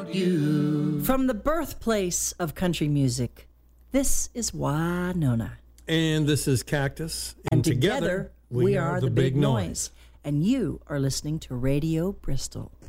You. From the birthplace of country music, this is Winona. And this is Cactus. And together we are the Big Noise. And you are listening to Radio Bristol.